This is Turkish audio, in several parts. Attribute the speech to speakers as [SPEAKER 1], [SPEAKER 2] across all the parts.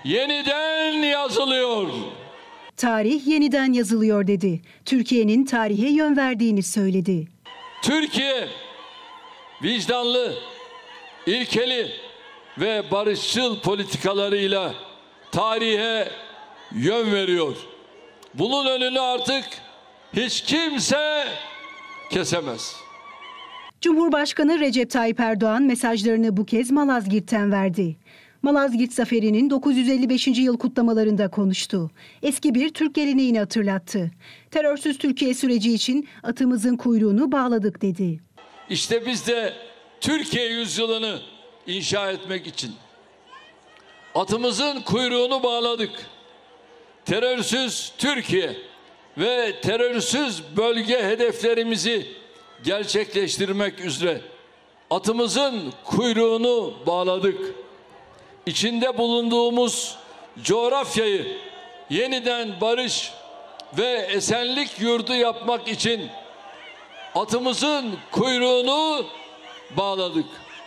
[SPEAKER 1] yeniden yazılıyor.
[SPEAKER 2] Tarih yeniden yazılıyor dedi. Türkiye'nin tarihe yön verdiğini söyledi.
[SPEAKER 1] Türkiye vicdanlı, ilkeli ve barışçıl politikalarıyla tarihe yön veriyor. Bunun önünü artık hiç kimse kesemez.
[SPEAKER 2] Cumhurbaşkanı Recep Tayyip Erdoğan mesajlarını bu kez Malazgirt'ten verdi. Malazgirt Zaferi'nin 955. yıl kutlamalarında konuştu. Eski bir Türk geleneğini hatırlattı. Terörsüz Türkiye süreci için atımızın kuyruğunu bağladık dedi.
[SPEAKER 1] İşte biz de Türkiye yüzyılını inşa etmek için atımızın kuyruğunu bağladık. Terörsüz Türkiye ve terörsüz bölge hedeflerimizi gerçekleştirmek üzere atımızın kuyruğunu bağladık. İçinde bulunduğumuz coğrafyayı yeniden barış ve esenlik yurdu yapmak için atımızın kuyruğunu bağladık.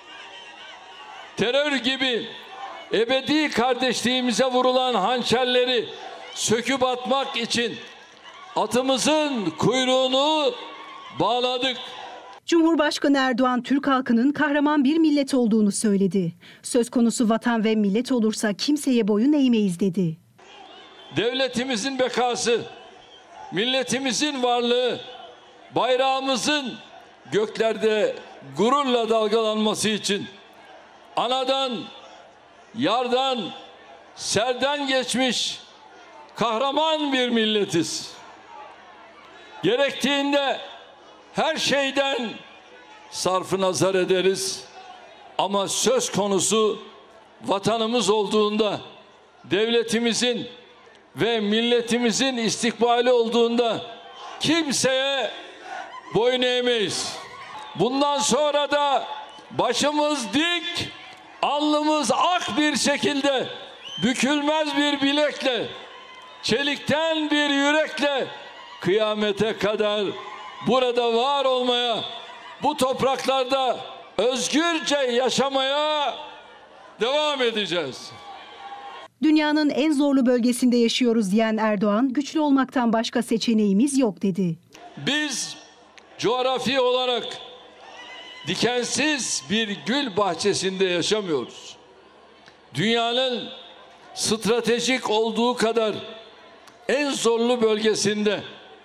[SPEAKER 1] Terör gibi ebedi kardeşliğimize vurulan hançerleri söküp atmak için atımızın kuyruğunu bağladık.
[SPEAKER 2] Cumhurbaşkanı Erdoğan Türk halkının kahraman bir millet olduğunu söyledi. Söz konusu vatan ve millet olursa kimseye boyun eğmeyiz dedi.
[SPEAKER 1] Devletimizin bekası, milletimizin varlığı, bayrağımızın göklerde gururla dalgalanması için anadan, yardan, serden geçmiş kahraman bir milletiz. Gerektiğinde her şeyden sarfı nazar ederiz ama söz konusu vatanımız olduğunda, devletimizin ve milletimizin istikbali olduğunda kimseye boyun eğmeyiz. Bundan sonra da başımız dik, alnımız ak bir şekilde, bükülmez bir bilekle, çelikten bir yürekle kıyamete kadar burada var olmaya, bu topraklarda özgürce yaşamaya devam edeceğiz.
[SPEAKER 2] Dünyanın en zorlu bölgesinde yaşıyoruz diyen Erdoğan, güçlü olmaktan başka seçeneğimiz yok dedi.
[SPEAKER 1] Biz coğrafi olarak dikensiz bir gül bahçesinde yaşamıyoruz. Dünyanın stratejik olduğu kadar en zorlu bölgesinde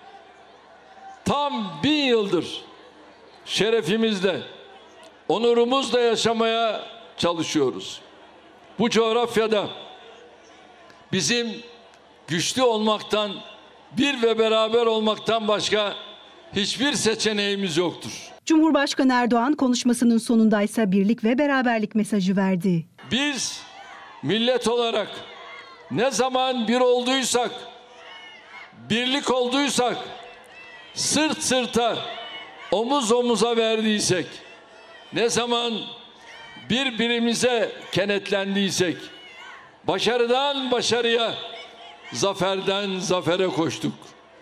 [SPEAKER 1] tam 1000 yıldır şerefimizle, onurumuzla yaşamaya çalışıyoruz. Bu coğrafyada bizim güçlü olmaktan, bir ve beraber olmaktan başka hiçbir seçeneğimiz yoktur.
[SPEAKER 2] Cumhurbaşkanı Erdoğan konuşmasının sonundaysa birlik ve beraberlik mesajı verdi.
[SPEAKER 1] Biz millet olarak ne zaman bir olduysak, birlik olduysak, sırt sırta, omuz omuza verdiysek, ne zaman birbirimize kenetlendiysek, başarıdan başarıya, zaferden zafere koştuk.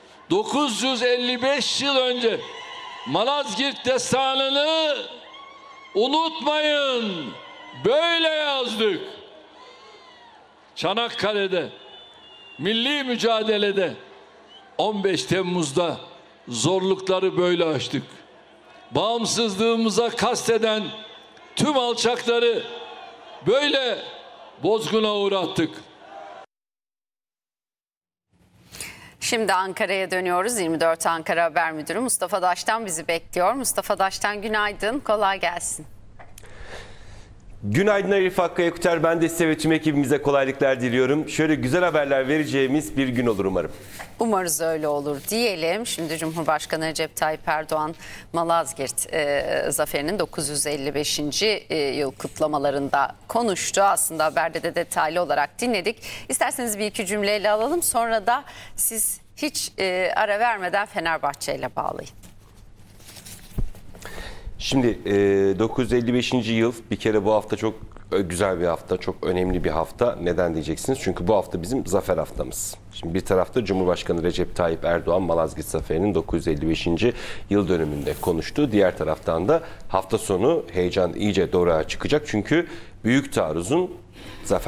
[SPEAKER 1] 955 yıl önce Malazgirt destanını unutmayın, böyle yazdık. Çanakkale'de, milli mücadelede 15 Temmuz'da zorlukları böyle aştık. Bağımsızlığımıza kasteden tüm alçakları böyle bozguna uğrattık.
[SPEAKER 3] Şimdi Ankara'ya dönüyoruz. 24 Ankara Haber Müdürü Mustafa Daş'tan bizi bekliyor. Mustafa Daş'tan günaydın, kolay gelsin.
[SPEAKER 4] Günaydın Arif Hakkı Yakuter. Ben de size ve tüm ekibimize kolaylıklar diliyorum. Şöyle güzel haberler vereceğimiz bir gün olur umarım.
[SPEAKER 3] Umarız öyle olur diyelim. Şimdi Cumhurbaşkanı Recep Tayyip Erdoğan Malazgirt zaferinin 955. yıl kutlamalarında konuştu. Aslında haberde de detaylı olarak dinledik. İsterseniz bir iki cümleyle alalım. Sonra da siz hiç ara vermeden Fenerbahçe ile bağlayın.
[SPEAKER 4] Şimdi 955. yıl bir kere bu hafta çok güzel bir hafta, çok önemli bir hafta. Neden diyeceksiniz? Çünkü bu hafta bizim zafer haftamız. Şimdi bir tarafta Cumhurbaşkanı Recep Tayyip Erdoğan Malazgirt Zaferi'nin 955. yıl dönümünde konuştu. Diğer taraftan da hafta sonu heyecan iyice doruğa çıkacak. Çünkü Büyük Taarruz'un zafer